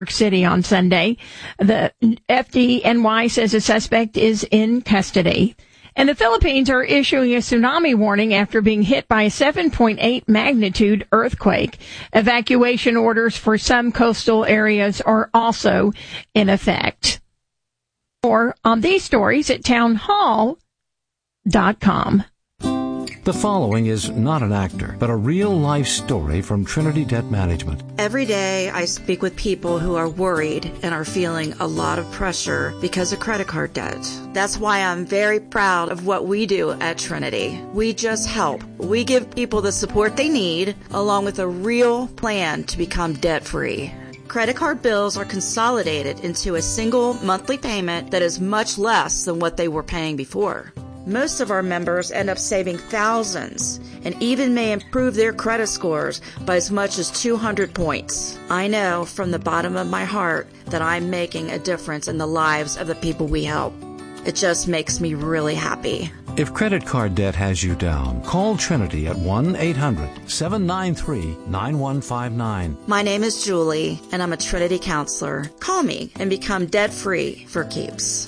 City on Sunday. The FDNY says a suspect is in custody. And the Philippines are issuing a tsunami warning after being hit by a 7.8 magnitude earthquake. Evacuation orders for some coastal areas are also in effect. More on these stories at townhall.com. The following is not an actor, but a real-life story from Trinity Debt Management. Every day I speak with people who are worried and are feeling a lot of pressure because of credit card debt. That's why I'm very proud of what we do at Trinity. We just help. We give people the support they need, along with a real plan to become debt-free. Credit card bills are consolidated into a single monthly payment that is much less than what they were paying before. Most of our members end up saving thousands and even may improve their credit scores by as much as 200 points. I know from the bottom of my heart that I'm making a difference in the lives of the people we help. It just makes me really happy. If credit card debt has you down, call Trinity at 1-800-793-9159. My name is Julie, and I'm a Trinity counselor. Call me and become debt-free for keeps.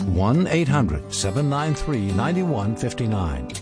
1-800-793-9159.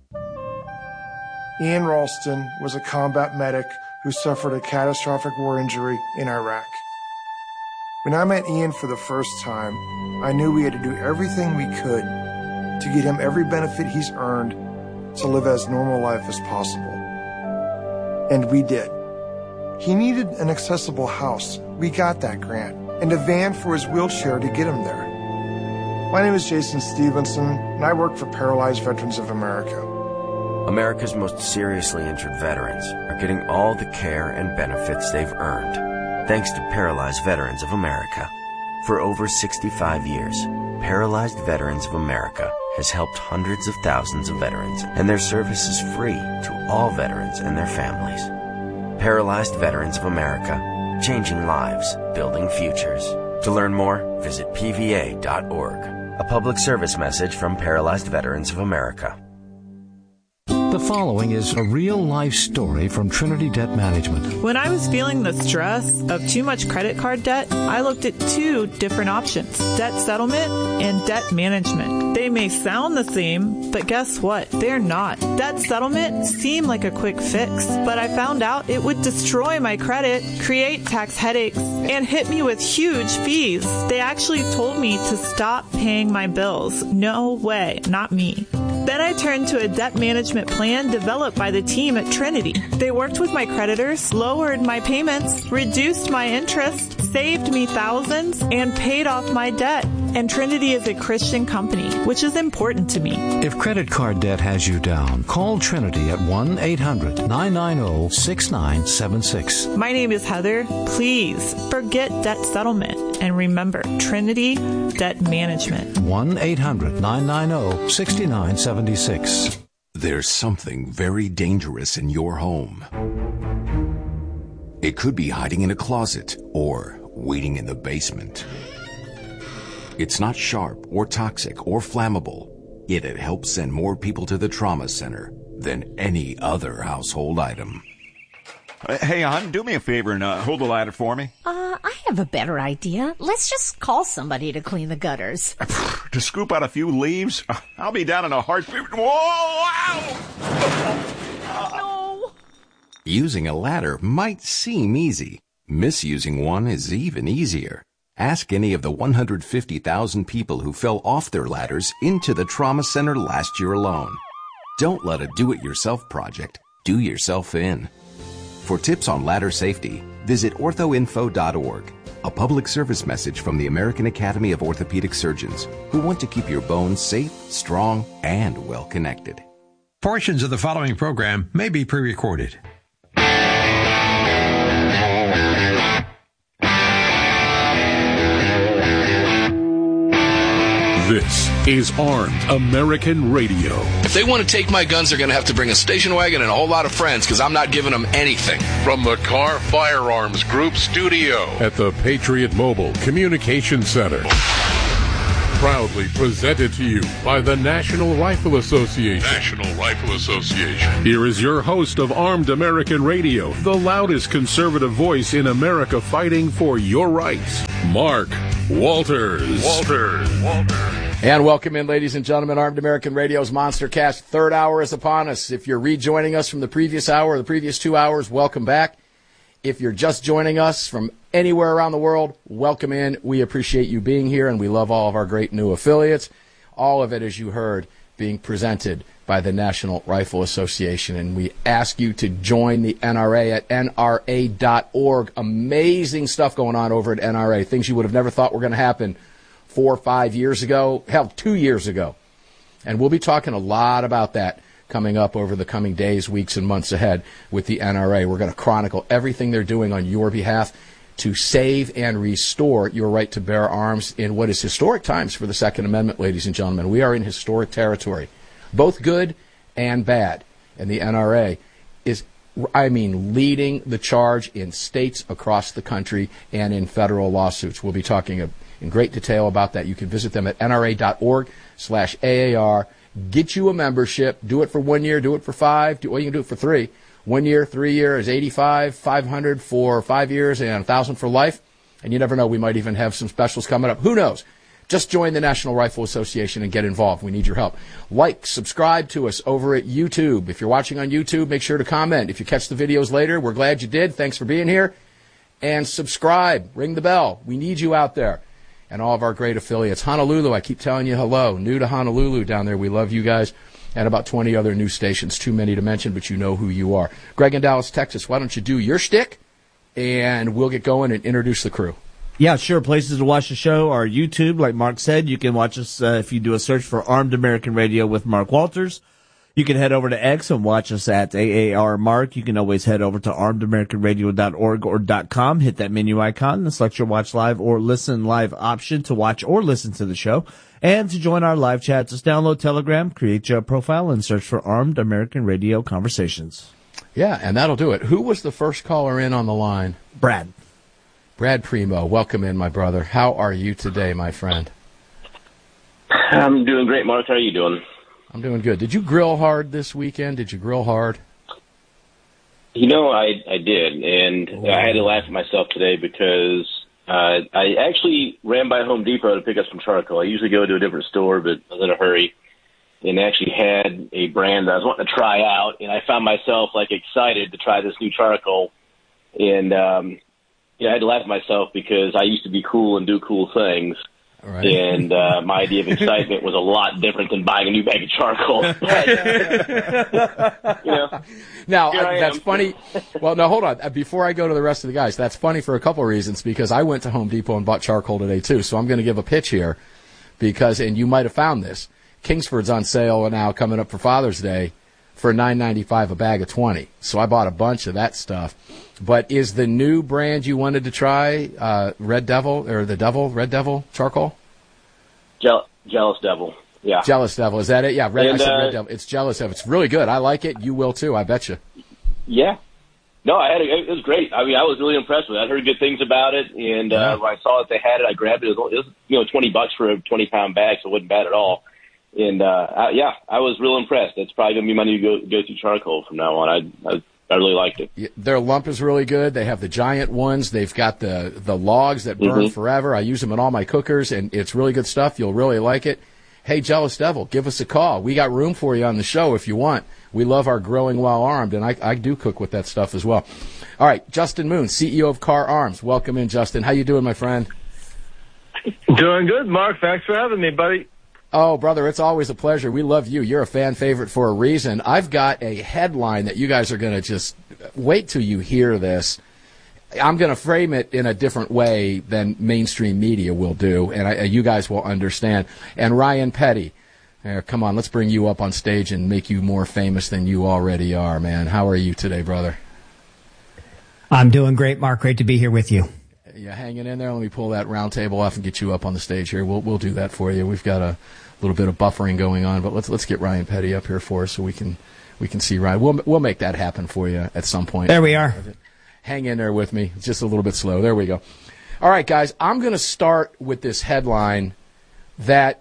Ian Ralston was a combat medic who suffered a catastrophic war injury in Iraq. When I met Ian for the first time, I knew we had to do everything we could to get him every benefit he's earned to live as normal life as possible. And we did. He needed an accessible house. We got that grant. And a van for his wheelchair to get him there. My name is Jason Stevenson, and I work for Paralyzed Veterans of America. America's most seriously injured veterans are getting all the care and benefits they've earned, thanks to Paralyzed Veterans of America. For over 65 years, Paralyzed Veterans of America has helped hundreds of thousands of veterans, and their service is free to all veterans and their families. Paralyzed Veterans of America, changing lives, building futures. To learn more, visit pva.org. A public service message from Paralyzed Veterans of America. The following is a real-life story from Trinity Debt Management. When I was feeling the stress of too much credit card debt, I looked at two different options: debt settlement and debt management. They may sound the same, but guess what? They're not. Debt settlement seemed like a quick fix, but I found out it would destroy my credit, create tax headaches, and hit me with huge fees. They actually told me to stop paying my bills. No way, not me. Then I turned to a debt management plan developed by the team at Trinity. They worked with my creditors, lowered my payments, reduced my interest, saved me thousands, and paid off my debt. And Trinity is a Christian company, which is important to me. If credit card debt has you down, call Trinity at 1-800-990-6976. My name is Heather. Please forget debt settlement and remember Trinity Debt Management. 1-800-990-6976. There's something very dangerous in your home. It could be hiding in a closet or waiting in the basement. It's not sharp or toxic or flammable, yet it helps send more people to the trauma center than any other household item. Hey, hon, do me a favor and hold the ladder for me. I have a better idea. Let's just call somebody to clean the gutters. To scoop out a few leaves? I'll be down in a heartbeat. Whoa! Wow! No! Using a ladder might seem easy. Misusing one is even easier. Ask any of the 150,000 people who fell off their ladders into the trauma center last year alone. Don't let a do-it-yourself project do yourself in. For tips on ladder safety, visit orthoinfo.org, a public service message from the American Academy of Orthopedic Surgeons, who want to keep your bones safe, strong, and well-connected. Portions of the following program may be pre-recorded. This is Armed American Radio. If they want to take my guns, they're going to have to bring a station wagon and a whole lot of friends, because I'm not giving them anything. From the Car Firearms Group studio at the Patriot Mobile Communication Center. Proudly presented to you by the National Rifle Association. National Rifle Association. Here is your host of Armed American Radio, the loudest conservative voice in America fighting for your rights, Mark Walters. And welcome in, ladies and gentlemen. Armed American Radio's Monster Cast third hour is upon us. If you're rejoining us from the previous hour or the previous 2 hours, welcome back. If you're just joining us from anywhere around the world, welcome in. We appreciate you being here, and we love all of our great new affiliates. All of it, as you heard, being presented by the National Rifle Association. And we ask you to join the NRA at NRA.org. Amazing stuff going on over at NRA. Things you would have never thought were going to happen 4 or 5 years ago, hell, 2 years ago. And we'll be talking a lot about that coming up over the coming days, weeks, and months ahead with the NRA. We're going to chronicle everything they're doing on your behalf to save and restore your right to bear arms in what is historic times for the Second Amendment, ladies and gentlemen. We are in historic territory, both good and bad. And the NRA is, leading the charge in states across the country and in federal lawsuits. We'll be talking in great detail about that. You can visit them at nra.org/AAR. Get you a membership. Do it for 1 year. Do it for 5. You can do it for 3. 1 year, 3 years, $85, $500 for 5 years, and $1,000 for life. And you never know, we might even have some specials coming up. Who knows? Just join the National Rifle Association and get involved. We need your help. Like, subscribe to us over at YouTube. If you're watching on YouTube, make sure to comment. If you catch the videos later, we're glad you did. Thanks for being here. And subscribe. Ring the bell. We need you out there. And all of our great affiliates. Honolulu, I keep telling you hello. New to Honolulu down there. We love you guys. And about 20 other news stations. Too many to mention, but you know who you are. Greg in Dallas, Texas, why don't you do your shtick, and we'll get going and introduce the crew. Yeah, sure. Places to watch the show are YouTube, like Mark said. You can watch us if you do a search for Armed American Radio with Mark Walters. You can head over to X and watch us at AAR Mark. You can always head over to armedamericanradio.org or .com. Hit that menu icon and select your watch live or listen live option to watch or listen to the show. And to join our live chat, just download Telegram, create your profile, and search for Armed American Radio Conversations. Yeah, and that'll do it. Who was the first caller in on the line? Brad. Brad Primo, welcome in, my brother. How are you today, my friend? I'm doing great, Mark. How are you doing? I'm doing good. Did you grill hard this weekend? Did you grill hard? You know, I did, and I had to laugh at myself today because I actually ran by Home Depot to pick up some charcoal. I usually go to a different store, but I was in a hurry, and actually had a brand that I was wanting to try out, and I found myself excited to try this new charcoal, and I had to laugh at myself because I used to be cool and do cool things. Right. And my idea of excitement was a lot different than buying a new bag of charcoal. Now, that's funny. Well, no, hold on. Before I go to the rest of the guys, that's funny for a couple of reasons, because I went to Home Depot and bought charcoal today, too. So I'm going to give a pitch here because, and you might have found this, Kingsford's on sale now coming up for Father's Day for $9.95 a bag of 20. So I bought a bunch of that stuff. But is the new brand you wanted to try Red Devil charcoal? Jealous Devil. Yeah. Jealous Devil. Is that it? Yeah. I said Red Devil. It's Jealous Devil. It's really good. I like it. You will too. I bet you. Yeah. No, it was great. I mean, I was really impressed with it. I heard good things about it, and when I saw that they had it, I grabbed it. It was $20 for a 20-pound bag, so it wasn't bad at all. And I was real impressed. That's probably going to be my new go-to charcoal from now on. I really liked it. Their lump is really good. They have the giant ones. They've got the logs that burn forever. I use them in all my cookers, and it's really good stuff. You'll really like it. Hey, Jealous Devil, give us a call. We got room for you on the show if you want. We love our grilling while armed, and I do cook with that stuff as well. All right, Justin Moon, CEO of Car Arms. Welcome in, Justin. How you doing, my friend? Doing good, Mark. Thanks for having me, buddy. Oh, brother, it's always a pleasure. We love you. You're a fan favorite for a reason. I've got a headline that you guys are going to just wait till you hear this. I'm going to frame it in a different way than mainstream media will do, and you guys will understand. And Ryan Petty, come on, let's bring you up on stage and make you more famous than you already are, man. How are you today, brother? I'm doing great, Mark. Great to be here with you. Yeah, hanging in there. Let me pull that round table off and get you up on the stage here. We'll do that for you. We've got a little bit of buffering going on, but let's get Ryan Petty up here for us so we can see Ryan. We'll make that happen for you at some point. There we are. Hang in there with me. It's just a little bit slow. There we go. All right, guys. I'm going to start with this headline that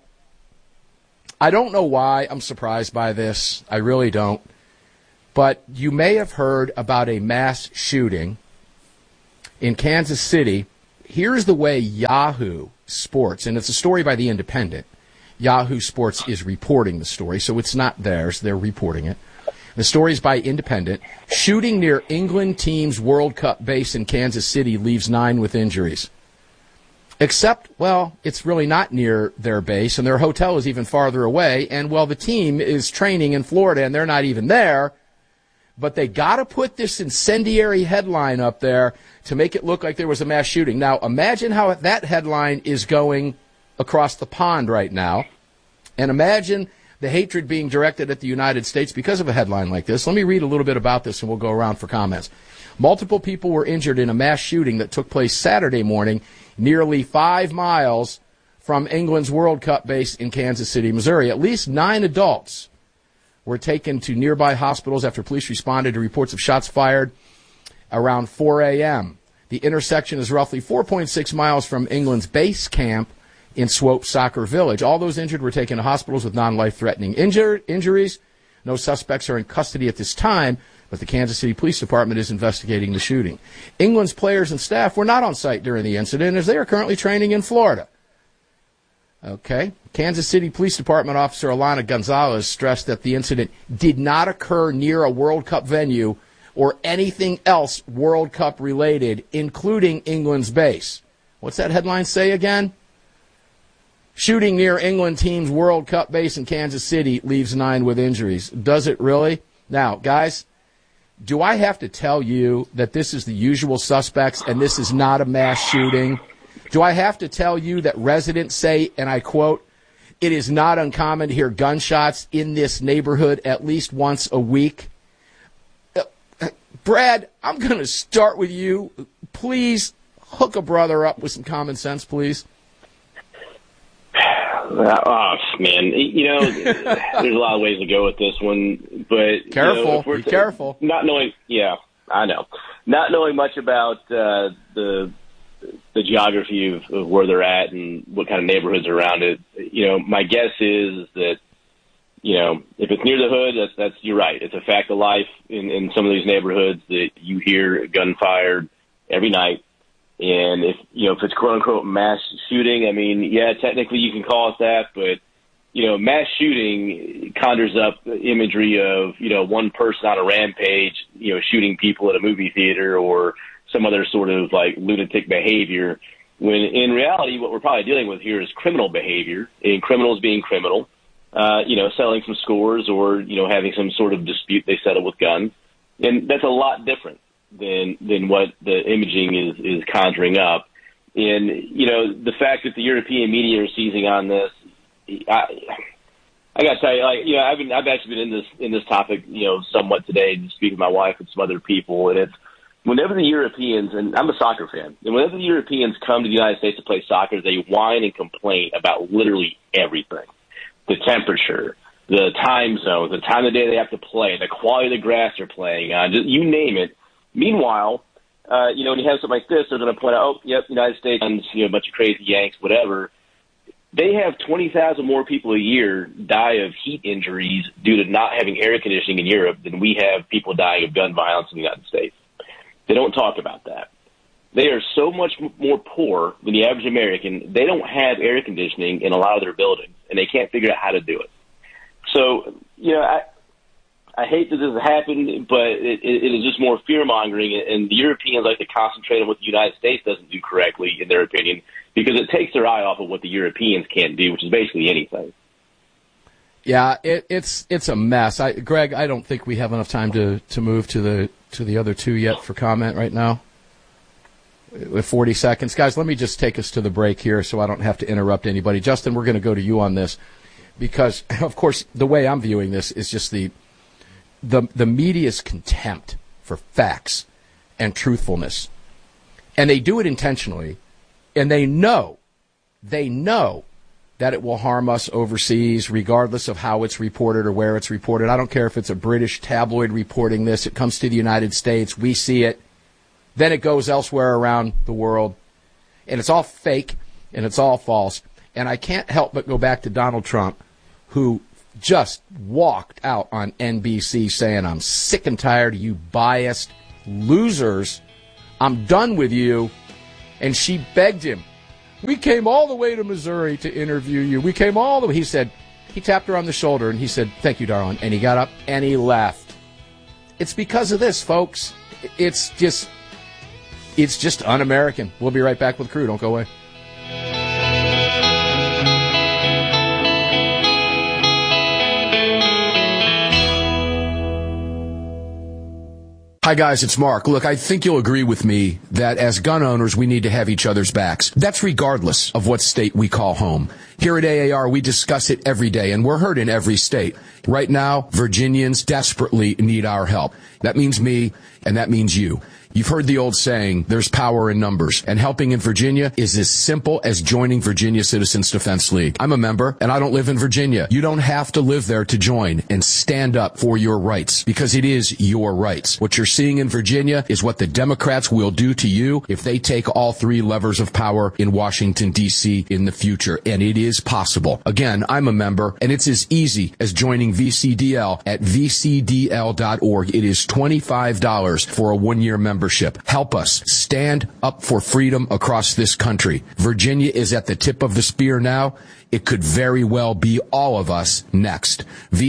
I don't know why I'm surprised by this. I really don't. But you may have heard about a mass shooting in Kansas City. Here's the way Yahoo Sports, and it's a story by The Independent. Yahoo Sports is reporting the story, so it's not theirs. They're reporting it. The story is by Independent. Shooting near England team's World Cup base in Kansas City leaves 9 with injuries. Except, well, it's really not near their base, and their hotel is even farther away, and, well, the team is training in Florida, and they're not even there. But they got to put this incendiary headline up there to make it look like there was a mass shooting. Now, imagine how that headline is going across the pond right now, and imagine the hatred being directed at the United States because of a headline like this. Let me read a little bit about this, and we'll go around for comments. Multiple people were injured in a mass shooting that took place Saturday morning, nearly 5 miles from England's World Cup base in Kansas City, Missouri. At least 9 adults were taken to nearby hospitals after police responded to reports of shots fired around 4 a.m. The intersection is roughly 4.6 miles from England's base camp in Swope Soccer Village. All those injured were taken to hospitals with non-life-threatening injuries. No suspects are in custody at this time, but the Kansas City Police Department is investigating the shooting. England's players and staff were not on site during the incident, as they are currently training in Florida. Okay. Kansas City Police Department Officer Alana Gonzalez stressed that the incident did not occur near a World Cup venue or anything else World Cup related, including England's base. What's that headline say again? Shooting near England team's World Cup base in Kansas City leaves 9 with injuries. Does it really? Now, guys, do I have to tell you that this is the usual suspects and this is not a mass shooting? Do I have to tell you that residents say, and I quote, "It is not uncommon to hear gunshots in this neighborhood at least once a week"? Brad, I'm going to start with you. Please hook a brother up with some common sense, please. Oh, man. You know, there's a lot of ways to go with this one, but careful. Be careful. Not knowing, yeah, I know. Not knowing much about the geography of where they're at and what kind of neighborhoods are around it. You know, my guess is that, you know, if it's near the hood, that's you're right. It's a fact of life in some of these neighborhoods that you hear gunfire every night. And if it's quote unquote mass shooting, I mean, yeah, technically you can call it that, but, you know, mass shooting conjures up the imagery of, you know, one person on a rampage, you know, shooting people at a movie theater or some other sort of like lunatic behavior, when in reality what we're probably dealing with here is criminal behavior, and criminals being criminal, settling some scores or, you know, having some sort of dispute they settle with guns. And that's a lot different than what the imaging is conjuring up. And, you know, the fact that the European media are seizing on this, I got to tell you, like, you know, I've actually been in this topic, you know, somewhat today, to speak with my wife and some other people, and it's whenever the Europeans, and I'm a soccer fan, and whenever the Europeans come to the United States to play soccer, they whine and complain about literally everything. The temperature, the time zones, the time of day they have to play, the quality of the grass they're playing on, just, you name it. Meanwhile, you know, when you have something like this, they're going to point out, oh, yep, United States, you know, a bunch of crazy Yanks, whatever. They have 20,000 more people a year die of heat injuries due to not having air conditioning in Europe than we have people dying of gun violence in the United States. They don't talk about that. They are so much more poor than the average American. They don't have air conditioning in a lot of their buildings, and they can't figure out how to do it. So, you know, I hate that this has happened, but it is just more fear-mongering, and the Europeans like to concentrate on what the United States doesn't do correctly, in their opinion, because it takes their eye off of what the Europeans can't do, which is basically anything. Yeah, it's a mess. Greg, I don't think we have enough time to move to the other two yet for comment right now. With 40 seconds. Guys, let me just take us to the break here so I don't have to interrupt anybody. Justin, we're going to go to you on this because, of course, the way I'm viewing this is just the media's contempt for facts and truthfulness. And they do it intentionally, and they know that it will harm us overseas, regardless of how it's reported or where it's reported. I don't care if it's a British tabloid reporting this. It comes to the United States. We see it. Then it goes elsewhere around the world. And it's all fake, and it's all false. And I can't help but go back to Donald Trump, who just walked out on NBC saying, I'm sick and tired of you biased losers. I'm done with you. And she begged him. We came all the way to Missouri to interview you. We came all the way. He said, he tapped her on the shoulder and he said, thank you, darling. And he got up and he left. It's because of this, folks. It's just un-American. We'll be right back with Crew. Don't go away. Hi, guys, it's Mark. Look, I think you'll agree with me that as gun owners, we need to have each other's backs. That's regardless of what state we call home. Here at AAR, we discuss it every day, and we're heard in every state. Right now, Virginians desperately need our help. That means me, and that means you. You've heard the old saying, there's power in numbers, and helping in Virginia is as simple as joining Virginia Citizens Defense League. I'm a member, and I don't live in Virginia. You don't have to live there to join and stand up for your rights, because it is your rights. What you're seeing in Virginia is what the Democrats will do to you if they take all three levers of power in Washington, D.C. in the future, and it is possible. Again, I'm a member, and it's as easy as joining VCDL at vcdl.org. It is $25 for a one-year membership. Help us stand up for freedom across this country. Virginia is at the tip of the spear now. It could very well be all of us next.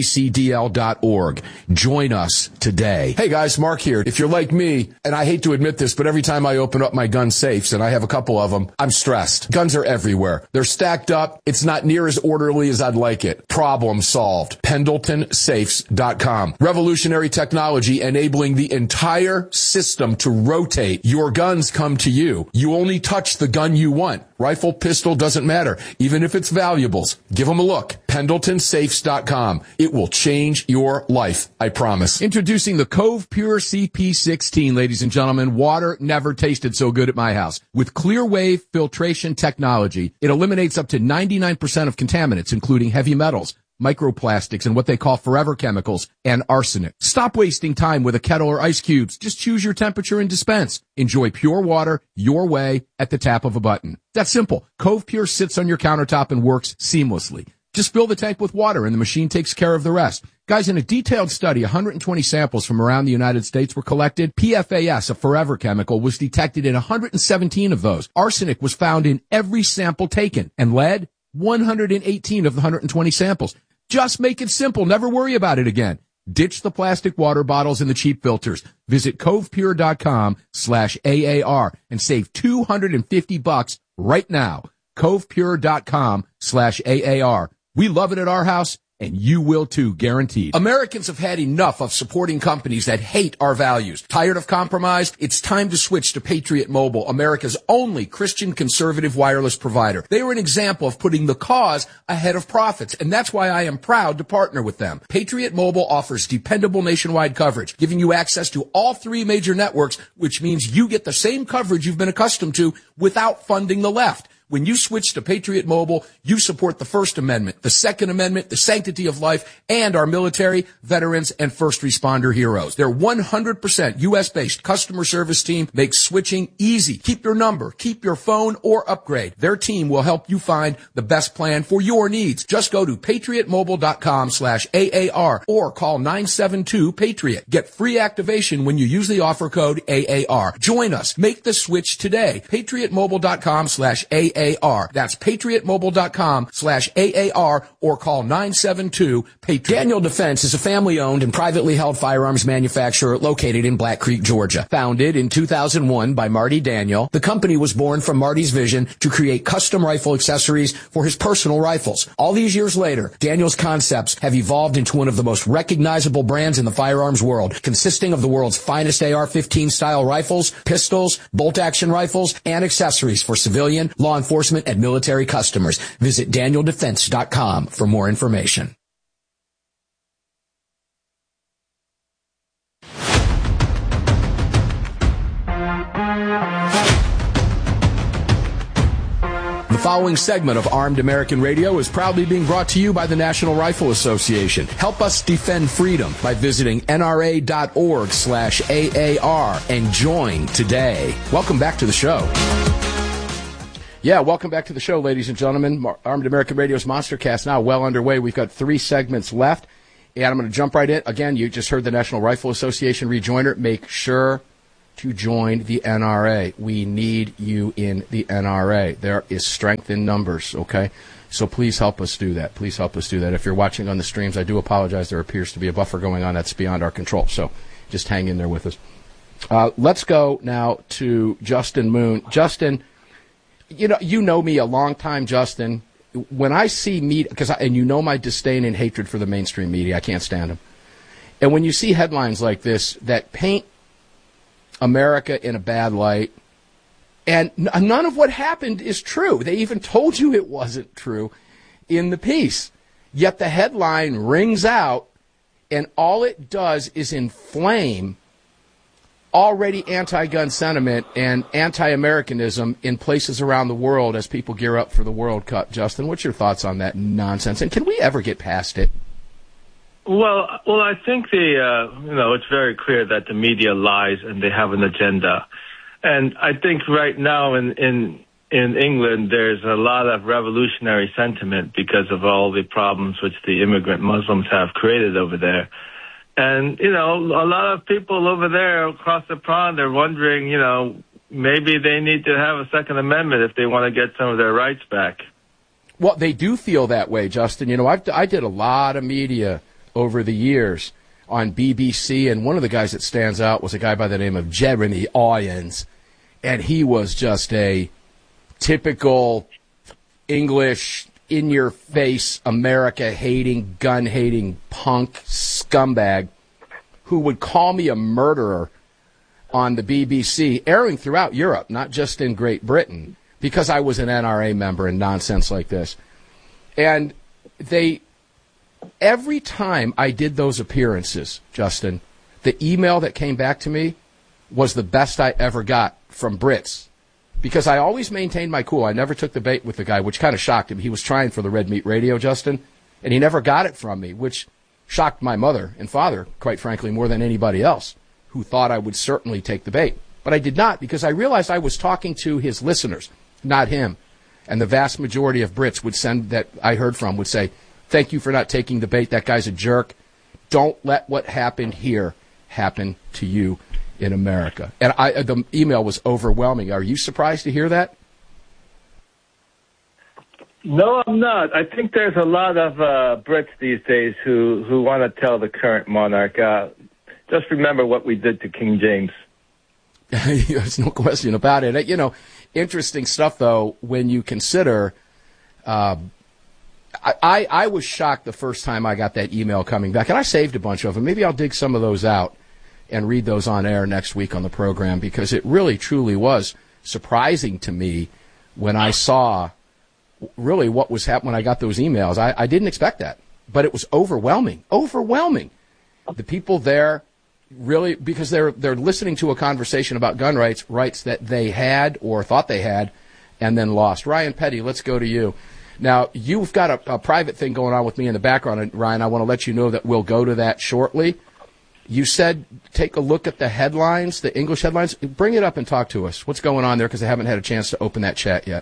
VCDL.org. Join us today. Hey guys, Mark here. If you're like me, and I hate to admit this, but every time I open up my gun safes, and I have a couple of them, I'm stressed. Guns are everywhere. They're stacked up. It's not near as orderly as I'd like it. Problem solved. PendletonSafes.com. Revolutionary technology enabling the entire system to rotate. Your guns come to you. You only touch the gun you want. Rifle, pistol, doesn't matter. Even if it's valuables, give them a look. PendletonSafes.com. It will change your life, I promise. Introducing the Cove Pure CP16, ladies and gentlemen. Water never tasted so good at my house. With clear wave filtration technology, it eliminates up to 99% of contaminants, including heavy metals, microplastics, and what they call forever chemicals, and arsenic. Stop wasting time with a kettle or ice cubes. Just choose your temperature and dispense. Enjoy pure water your way at the tap of a button. That's simple. Cove Pure sits on your countertop and works seamlessly. Just fill the tank with water and the machine takes care of the rest. Guys, in a detailed study, 120 samples from around the United States were collected. PFAS, a forever chemical, was detected in 117 of those. Arsenic was found in every sample taken, and lead, 118 of the 120 samples. Just make it simple. Never worry about it again. Ditch the plastic water bottles and the cheap filters. Visit covepure.com/AAR and save $250 right now. Covepure.com/AAR. We love it at our house, and you will too, guaranteed. Americans have had enough of supporting companies that hate our values. Tired of compromise? It's time to switch to Patriot Mobile, America's only Christian conservative wireless provider. They are an example of putting the cause ahead of profits, and that's why I am proud to partner with them. Patriot Mobile offers dependable nationwide coverage, giving you access to all three major networks, which means you get the same coverage you've been accustomed to without funding the left. When you switch to Patriot Mobile, you support the First Amendment, the Second Amendment, the sanctity of life, and our military, veterans, and first responder heroes. Their 100% U.S.-based customer service team makes switching easy. Keep your number, keep your phone, or upgrade. Their team will help you find the best plan for your needs. Just go to patriotmobile.com/AAR or call 972-PATRIOT. Get free activation when you use the offer code AAR. Join us. Make the switch today. patriotmobile.com/AAR. That's patriotmobile.com/AAR or call 972-PATRIOT. Daniel Defense is a family-owned and privately held firearms manufacturer located in Black Creek, Georgia. Founded in 2001 by Marty Daniel, the company was born from Marty's vision to create custom rifle accessories for his personal rifles. All these years later, Daniel's concepts have evolved into one of the most recognizable brands in the firearms world, consisting of the world's finest AR-15 style rifles, pistols, bolt-action rifles, and accessories for civilian, law enforcement, and military customers. Visit DanielDefense.com for more information. The following segment of Armed American Radio is proudly being brought to you by the National Rifle Association. Help us defend freedom by visiting NRA.org/AAR and join today. Welcome back to the show. Yeah, welcome back to the show, ladies and gentlemen. Armed American Radio's MonsterCast now well underway. We've got 3 segments left, and I'm going to jump right in. Again, you just heard the National Rifle Association rejoinder. Make sure to join the NRA. We need you in the NRA. There is strength in numbers, okay? So please help us do that. Please help us do that. If you're watching on the streams, I do apologize. There appears to be a buffer going on that's beyond our control. So just hang in there with us. Let's go now to Justin Moon. Justin, you know me a long time, Justin. When I see media, and you know my disdain and hatred for the mainstream media, I can't stand them. And when you see headlines like this that paint America in a bad light, and none of what happened is true. They even told you it wasn't true in the piece. Yet the headline rings out, and all it does is inflame already anti-gun sentiment and anti-Americanism in places around the world as people gear up for the World Cup. Justin, what's your thoughts on that nonsense? And can we ever get past it? Well, I think it's very clear that the media lies and they have an agenda. And I think right now in England, there's a lot of revolutionary sentiment because of all the problems which the immigrant Muslims have created over there. And, a lot of people over there across the pond are wondering, maybe they need to have a Second Amendment if they want to get some of their rights back. Well, they do feel that way, Justin. I did a lot of media over the years on BBC, and one of the guys that stands out was a guy by the name of Jeremy Irons, and he was just a typical English, in-your-face, America-hating, gun-hating punk scumbag who would call me a murderer on the BBC, airing throughout Europe, not just in Great Britain, because I was an NRA member and nonsense like this. And every time I did those appearances, Justin, the email that came back to me was the best I ever got from Brits. Because I always maintained my cool. I never took the bait with the guy, which kind of shocked him. He was trying for the Red Meat Radio, Justin, and he never got it from me, which shocked my mother and father, quite frankly, more than anybody else, who thought I would certainly take the bait. But I did not, because I realized I was talking to his listeners, not him. And the vast majority of Brits that I heard from would say, thank you for not taking the bait. That guy's a jerk. Don't let what happened here happen to you in America. And the email was overwhelming. Are you surprised to hear that? No, I'm not. I think there's a lot of Brits these days who want to tell the current monarch, just remember what we did to King James. There's no question about it. Interesting stuff, though, when you consider I was shocked the first time I got that email coming back, and I saved a bunch of them. Maybe I'll dig some of those out and read those on air next week on the program, because it really, truly was surprising to me when I saw really what was happening when I got those emails. I didn't expect that, but it was overwhelming. The people there really, because they're listening to a conversation about gun rights that they had or thought they had and then lost. Ryan Petty, let's go to you. Now, you've got a private thing going on with me in the background, and Ryan, I want to let you know that we'll go to that shortly. You said take a look at the headlines, the English headlines. Bring it up and talk to us. What's going on there, because I haven't had a chance to open that chat yet.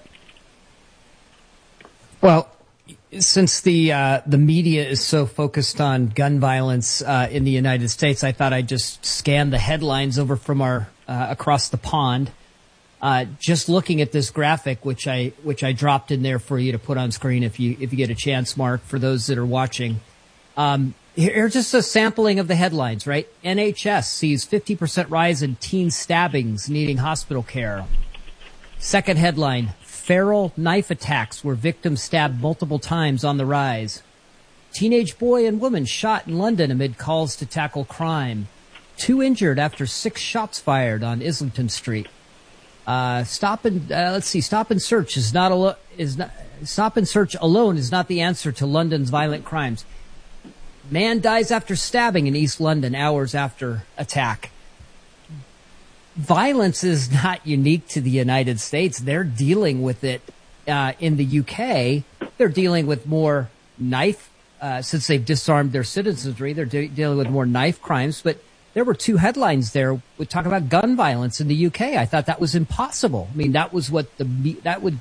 Well, since the media is so focused on gun violence in the United States, I thought I'd just scan the headlines over from our across the pond. Just looking at this graphic, which I dropped in there for you to put on screen if you get a chance, Mark, for those that are watching. Here's just a sampling of the headlines, right? NHS sees 50% rise in teen stabbings needing hospital care. Second headline, feral knife attacks where victims stabbed multiple times on the rise. Teenage boy and woman shot in London amid calls to tackle crime. 2 injured after 6 shots fired on Islington Street. Stop and search alone is not the answer to London's violent crimes. Man dies after stabbing in East London hours after attack. Violence is not unique to the United States. They're dealing with it in the UK. They're dealing with more knife, since they've disarmed their citizenry, they're dealing with more knife crimes. But there were 2 headlines there with talk about gun violence in the UK. I thought that was impossible. I mean, that was what that would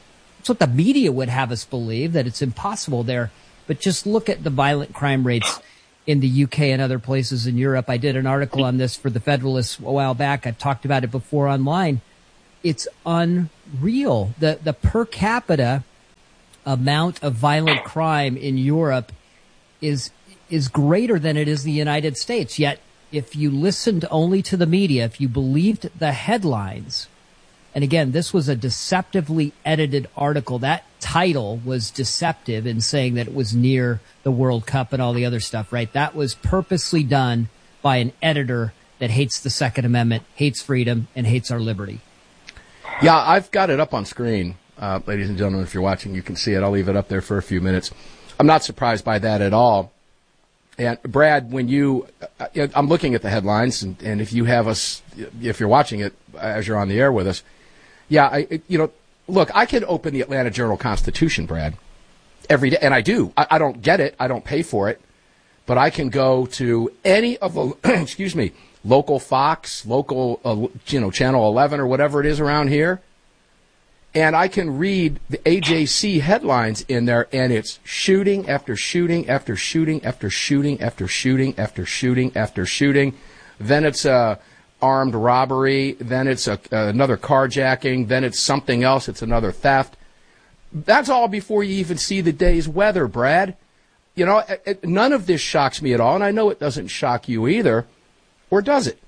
That's what the media would have us believe, that it's impossible there. But just look at the violent crime rates in the UK and other places in Europe. I did an article on this for the Federalist a while back. I've talked about it before online. It's unreal. The per capita amount of violent crime in Europe is greater than it is the United States. Yet, if you listened only to the media, if you believed the headlines, and again, this was a deceptively edited article. That title was deceptive in saying that it was near the World Cup and all the other stuff, right? That was purposely done by an editor that hates the Second Amendment, hates freedom, and hates our liberty. Yeah, I've got it up on screen, ladies and gentlemen. If you're watching, you can see it. I'll leave it up there for a few minutes. I'm not surprised by that at all. And Brad, when I'm looking at the headlines, and if you're watching it as you're on the air with us, yeah, look, I can open the Atlanta Journal-Constitution, Brad, every day, and I do. I don't get it. I don't pay for it. But I can go to any of the, local Fox, local, Channel 11 or whatever it is around here, and I can read the AJC headlines in there, and it's shooting after shooting after shooting after shooting after shooting after shooting after shooting. Then it's armed robbery. Then it's another carjacking. Then it's something else. It's another theft. That's all before you even see the day's weather, Brad. None of this shocks me at all, and I know it doesn't shock you either. Or does it?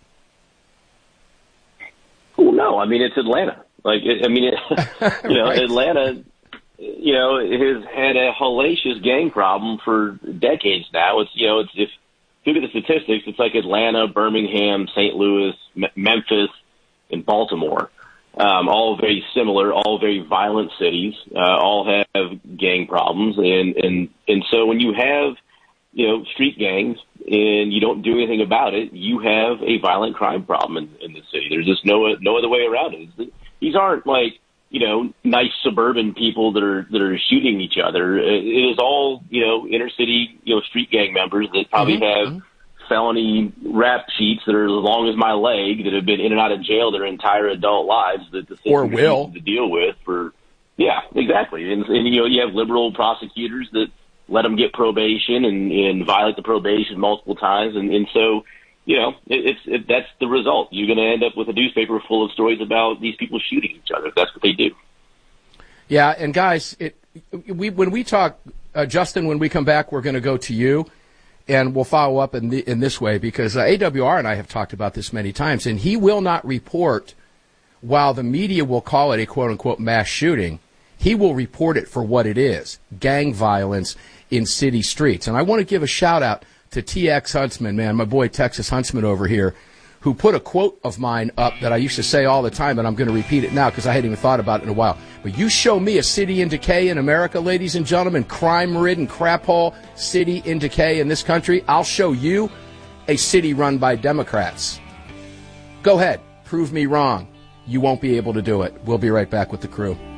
Well, no. I mean, it's Atlanta. Right. Atlanta, has had a hellacious gang problem for decades now. If you look at the statistics, it's like Atlanta, Birmingham, St. Louis, Memphis, and Baltimore. All very similar, all very violent cities, all have gang problems. And so when you have, street gangs and you don't do anything about it, you have a violent crime problem in the city. There's just no other way around it. These aren't nice suburban people that are shooting each other. It is all, inner city, street gang members that probably have felony rap sheets that are as long as my leg, that have been in and out of jail their entire adult lives, that the system needs to deal with yeah, exactly. And you have liberal prosecutors that let them get probation and violate the probation multiple times. And so, that's the result. You're going to end up with a newspaper full of stories about these people shooting each other. That's what they do. Yeah, and guys, when we talk, Justin, when we come back, we're going to go to you, and we'll follow up in this way, because AWR and I have talked about this many times, and he will not report, while the media will call it a quote-unquote mass shooting, he will report it for what it is, gang violence in city streets. And I want to give a shout-out to TX Huntsman, man, my boy Texas Huntsman over here, who put a quote of mine up that I used to say all the time, and I'm going to repeat it now because I hadn't even thought about it in a while. But you show me a city in decay in America, ladies and gentlemen, crime-ridden, crap-hole city in decay in this country, I'll show you a city run by Democrats. Go ahead. Prove me wrong. You won't be able to do it. We'll be right back with the crew.